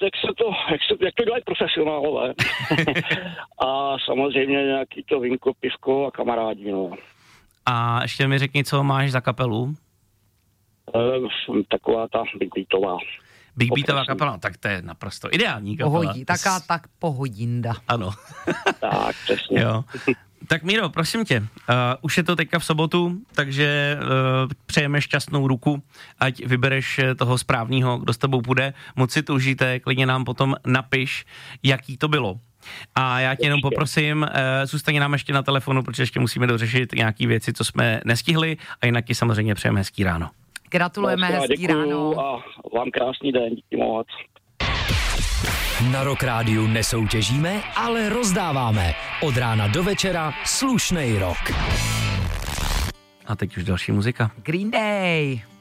jak to dělají profesionálové. A samozřejmě nějaký to vínko, pivko a kamarádi, no. A ještě mi řekni, co máš za kapelu? Taková ta Big Beatová. Big Beatová kapela, tak to je naprosto ideální kapela. Taká tak pohodinda. Ano. Tak, přesně. Jo. Tak Míro, prosím tě, už je to teďka v sobotu, takže přejeme šťastnou ruku, ať vybereš toho správného, kdo s tebou půjde, moc si to užijte, klidně nám potom napiš, jaký to bylo. A já tě jenom poprosím, zůstaň nám ještě na telefonu, protože ještě musíme dořešit nějaké věci, co jsme nestihli, a jinak ti samozřejmě přejeme hezký ráno. Gratulujeme, hezký ráno. A vám krásný den, díky moc. Na Rock Rádiu nesoutěžíme, ale rozdáváme. Od rána do večera slušnej rock. A teď už další muzika. Green Day.